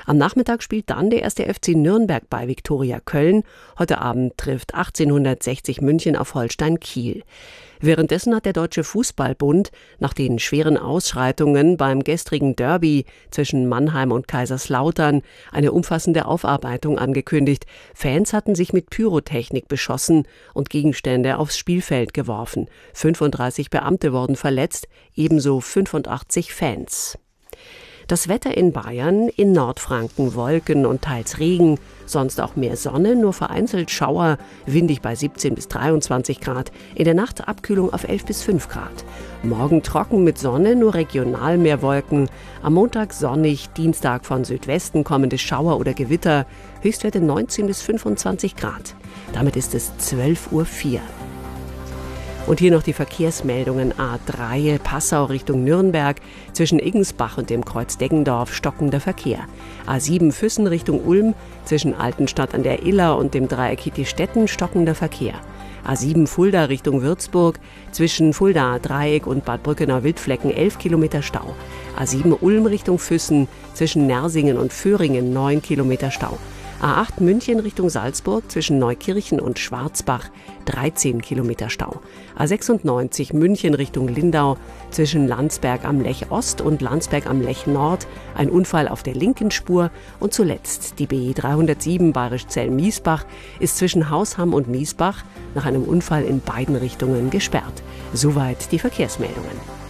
Am Nachmittag spielt dann der 1. FC Nürnberg bei Viktoria Köln. Heute Abend trifft 1860 München auf Holstein Kiel. Währenddessen hat der Deutsche Fußballbund nach den schweren Ausschreitungen beim gestrigen Derby zwischen Mannheim und Kaiserslautern eine umfassende Aufarbeitung angekündigt. Fans hatten sich mit Pyrotechnik beschossen und Gegenstände aufs Spielfeld geworfen. 35 Beamte wurden verletzt, ebenso 85 Fans. Das Wetter in Bayern: in Nordfranken Wolken und teils Regen, sonst auch mehr Sonne, nur vereinzelt Schauer, windig bei 17 bis 23 Grad, in der Nacht Abkühlung auf 11 bis 5 Grad. Morgen trocken mit Sonne, nur regional mehr Wolken, am Montag sonnig, Dienstag von Südwesten kommende Schauer oder Gewitter, Höchstwerte 19 bis 25 Grad. Damit ist es 12:04 Uhr. Und hier noch die Verkehrsmeldungen. A3 Passau Richtung Nürnberg, zwischen Iggensbach und dem Kreuz Deggendorf stockender Verkehr. A7 Füssen Richtung Ulm, zwischen Altenstadt an der Iller und dem Dreieck Hitti-Stetten stockender Verkehr. A7 Fulda Richtung Würzburg, zwischen Fulda Dreieck und Bad Brückenau-Wildflecken 11 Kilometer Stau. A7 Ulm Richtung Füssen, zwischen Nersingen und Föhringen 9 Kilometer Stau. A8 München Richtung Salzburg, zwischen Neukirchen und Schwarzbach 13 Kilometer Stau. A96 München Richtung Lindau, zwischen Landsberg am Lech Ost und Landsberg am Lech Nord ein Unfall auf der linken Spur. Und zuletzt die BE 307 Bayrischzell-Miesbach ist zwischen Hausham und Miesbach nach einem Unfall in beiden Richtungen gesperrt. Soweit die Verkehrsmeldungen.